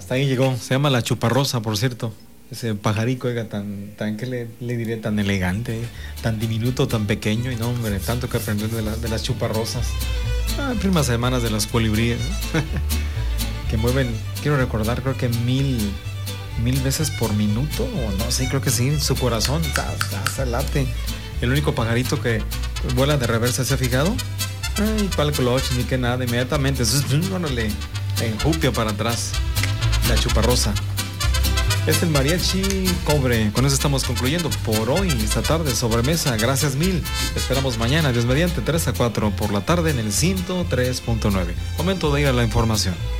Hasta ahí llegó. Se llama la chuparrosa, por cierto. Ese pajarico, oiga, tan que le diré, tan elegante, tan diminuto, tan pequeño. Y no, hombre, tanto que aprender de las chuparrosas. Primas hermanas de los colibríes, ¿no? Que mueven, quiero recordar, creo que mil veces por minuto, o no sé, creo que sí, su corazón, late. El único pajarito que vuela de reversa, ¿se ha fijado? Ay, cuál clutch, ni que nada, inmediatamente, órale, enjupia para atrás, la chuparrosa. Es el mariachi cobre. Con eso estamos concluyendo por hoy, esta tarde, sobremesa. Gracias mil. Esperamos mañana, Dios mediante, 3 a 4 por la tarde en el 103.9. Momento de ir a la información.